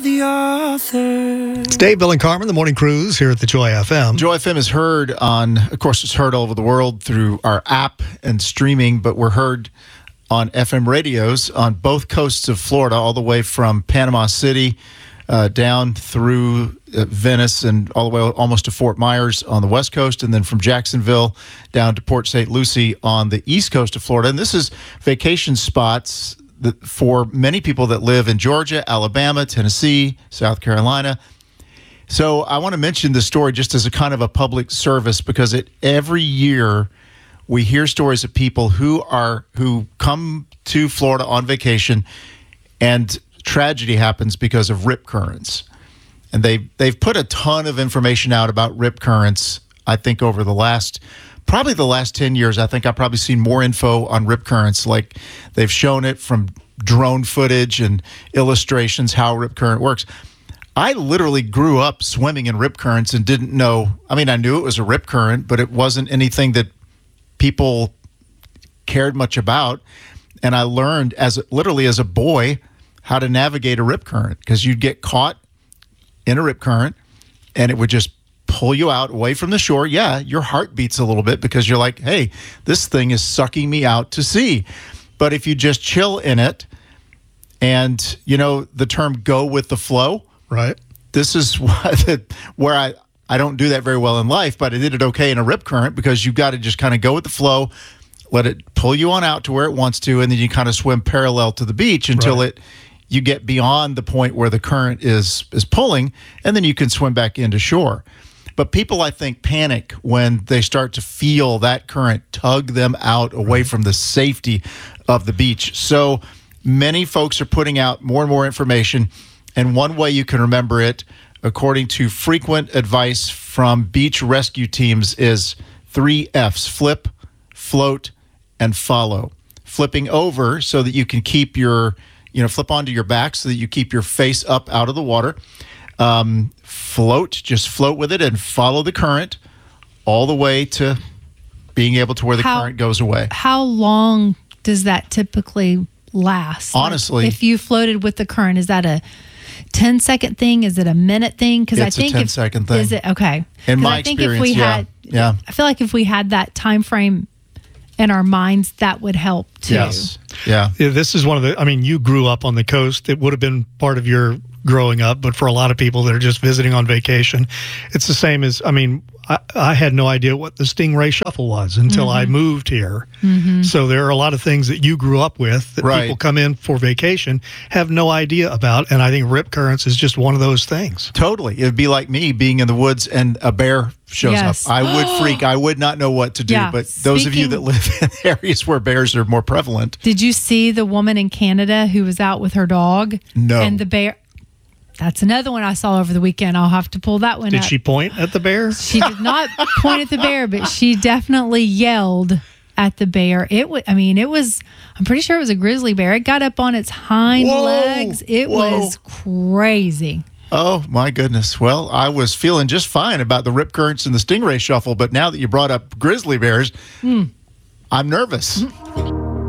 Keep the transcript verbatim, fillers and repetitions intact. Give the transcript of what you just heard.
The author. It's Dave, Bill, and Carmen, the morning cruise here at the Joy F M. Joy F M is heard on, of course, it's heard all over the world through our app and streaming, but we're heard on F M radios on both coasts of Florida, all the way from Panama City uh, down through uh, Venice and all the way almost to Fort Myers on the west coast, and then from Jacksonville down to Port Saint Lucie on the east coast of Florida. And this is vacation spots that for many people that live in Georgia, Alabama, Tennessee, South Carolina. So I want to mention this story just as a kind of a public service, because it every year we hear stories of people who are who come to Florida on vacation and tragedy happens because of rip currents. And they they've put a ton of information out about rip currents, I think, over the last probably the last ten years. I think I've probably seen more info on rip currents. Like they've shown it from drone footage and illustrations how rip current works. I literally grew up swimming in rip currents and didn't know. I mean, I knew it was a rip current, but it wasn't anything that people cared much about. And I learned as literally as a boy how to navigate a rip current, because you'd get caught in a rip current and it would just pull you out away from the shore. Yeah, your heart beats a little bit because you're like, hey, this thing is sucking me out to sea. But if you just chill in it and, you know, the term go with the flow, right? This is what, where I, I don't do that very well in life, but I did it okay in a rip current, because you've got to just kind of go with the flow, let it pull you on out to where it wants to, and then you kind of swim parallel to the beach until right. it you get beyond the point where the current is is pulling, and then you can swim back into shore. But people, I think, panic when they start to feel that current tug them out away from the safety of the beach. So many folks are putting out more and more information, and one way you can remember it, according to frequent advice from beach rescue teams, is three F's: flip, float, and follow. Flipping over so that you can keep your, you know, flip onto your back so that you keep your face up out of the water. Um, float, just float with it and follow the current all the way to being able to where the how, current goes away. How long does that typically last? Honestly, like if you floated with the current, is that a ten second thing? Is it a minute thing? Because I think it's a ten if, second thing. Is it okay? In my I think experience, if we yeah. had, yeah. I feel like if we had that time frame in our minds, that would help too. Yes. Yeah. yeah. This is one of the, I mean, you grew up on the coast. It would have been part of your growing up, but for a lot of people that are just visiting on vacation, it's the same as, I mean, I, I had no idea what the Stingray Shuffle was until mm-hmm. I moved here. Mm-hmm. So there are a lot of things that you grew up with that right. people come in for vacation have no idea about, and I think rip currents is just one of those things. Totally. It'd be like me being in the woods and a bear shows yes. up. I would freak. I would not know what to do. Yeah. But those Speaking, of you that live in areas where bears are more prevalent. Did you see the woman in Canada who was out with her dog? No. And the bear... That's another one I saw over the weekend. I'll have to pull that one Did up. she point at the bear? She did not point at the bear, but she definitely yelled at the bear. It was, I mean, it was, I'm pretty sure it was a grizzly bear. It got up on its hind Whoa, legs. It whoa. was crazy. Oh, my goodness. Well, I was feeling just fine about the rip currents and the Stingray Shuffle, but now that you brought up grizzly bears, mm. I'm nervous.